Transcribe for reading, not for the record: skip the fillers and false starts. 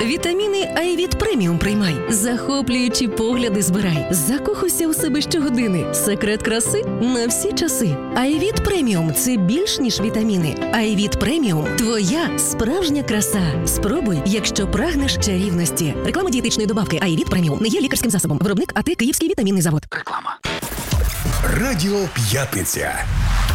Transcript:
Вітаміни Айвіт Преміум приймай. Захоплюючі погляди збирай. Закохуйся у себе щогодини. Секрет краси на всі часи. Айвіт Преміум – це більш ніж вітаміни. Айвіт Преміум – твоя справжня краса. Спробуй, якщо прагнеш чарівності. Реклама дієтичної добавки Айвіт Преміум не є лікарським засобом. Виробник АТ Київський вітамінний завод. Реклама. Радіо П'ятниця.